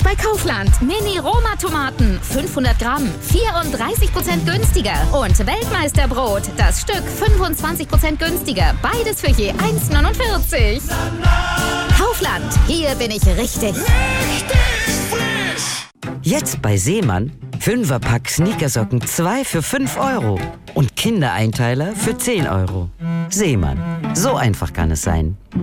bei Kaufland. Mini-Roma-Tomaten, 500 Gramm, 34% günstiger. Und Weltmeisterbrot, das Stück 25% günstiger. Beides für je 1,49. Kaufland, hier bin ich richtig. Jetzt bei Seemann 5er-Pack Sneakersocken 2 für 5 € und Kindereinteiler für 10 €. Seemann, so einfach kann es sein.